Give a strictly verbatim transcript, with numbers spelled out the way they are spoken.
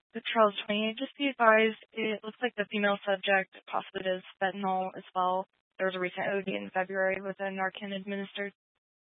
The trial is twenty-eight. Just be advised, it looks like the female subject possibly does fentanyl as well. There was a recent O D in February with a Narcan administered.